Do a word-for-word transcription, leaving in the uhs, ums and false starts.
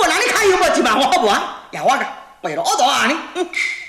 我哪里看有没几万我好不啊？呀，我个为了我多啊你。